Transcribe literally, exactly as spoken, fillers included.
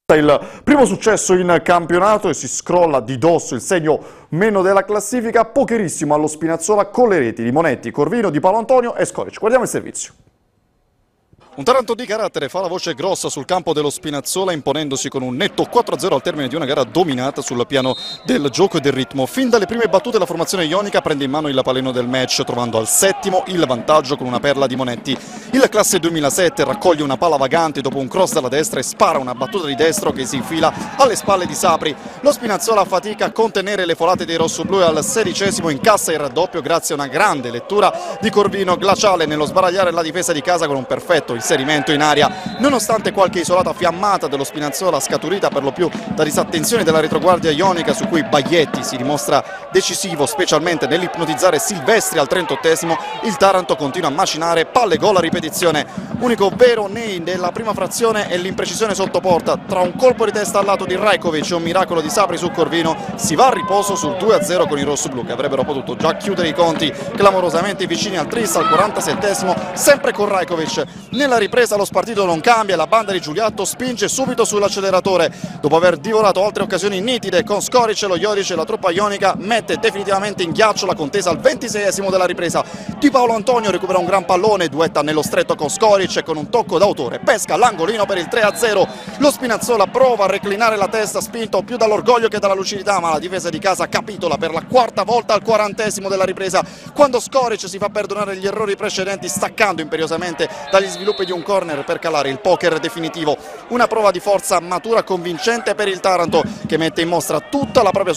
Il primo successo in campionato e si scrolla di dosso il segno meno della classifica, pocherissimo allo Spinazzola con le reti di Monetti, Corvino, Di Paolo Antonio e Scoric. Guardiamo il servizio. Un Taranto di carattere fa la voce grossa sul campo dello Spinazzola, imponendosi con un netto quattro a zero al termine di una gara dominata sul piano del gioco e del ritmo. Fin dalle prime battute la formazione ionica prende in mano il paleno del match, trovando al settimo il vantaggio con una perla di Monetti. Il classe duemilasette raccoglie una palla vagante dopo un cross dalla destra e spara una battuta di destro che si infila alle spalle di Sapri. Lo Spinazzola fatica a contenere le folate dei rossoblù e al sedicesimo incassa il raddoppio grazie a una grande lettura di Corvino, glaciale nello sbaragliare la difesa di casa con un perfetto inserimento in aria. Nonostante qualche isolata fiammata dello Spinazzola scaturita per lo più da disattenzione della retroguardia ionica, su cui Baglietti si dimostra decisivo specialmente nell'ipnotizzare Silvestri al trentottesimo, il Taranto continua a macinare palle gol a ripetizione. Unico vero nei della prima frazione è l'imprecisione sotto porta. Tra un colpo di testa al lato di Rajkovic e un miracolo di Sapri su Corvino si va a riposo sul due a zero con i rossoblù, che avrebbero potuto già chiudere i conti clamorosamente vicini al tris al quarantasettesimo, sempre con Rajkovic. Nella ripresa lo spartito non cambia, la banda di Giuliatto spinge subito sull'acceleratore dopo aver divorato altre occasioni nitide con Scoric e lo Jodic. La truppa ionica mette definitivamente in ghiaccio la contesa al ventiseiesimo della ripresa. Di Paolo Antonio recupera un gran pallone, duetta nello stretto con Scoric e con un tocco d'autore pesca l'angolino per il tre a zero. Lo Spinazzola prova a reclinare la testa, spinto più dall'orgoglio che dalla lucidità, ma la difesa di casa capitola per la quarta volta al quarantesimo della ripresa, quando Scoric si fa perdonare gli errori precedenti staccando imperiosamente dagli sviluppi di un corner per calare il poker definitivo. Una prova di forza matura convincente per il Taranto, che mette in mostra tutta la propria